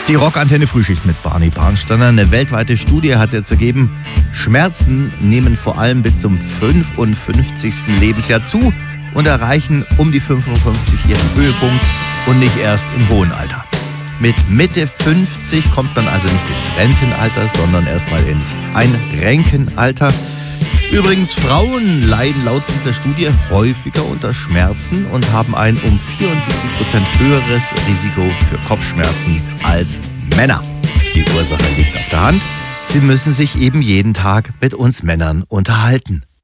Die Rockantenne Frühschicht mit Barney Barnsteiner. Eine weltweite Studie hat jetzt ergeben, Schmerzen nehmen vor allem bis zum 55. Lebensjahr zu und erreichen um die 55 ihren Höhepunkt und nicht erst im hohen Alter. Mit Mitte 50 kommt man also nicht ins Rentenalter, sondern erstmal ins Einrenkenalter. Übrigens, Frauen leiden laut dieser Studie häufiger unter Schmerzen und haben ein um 74% höheres Risiko für Kopfschmerzen als Männer. Die Ursache liegt auf der Hand. Sie müssen sich eben jeden Tag mit uns Männern unterhalten.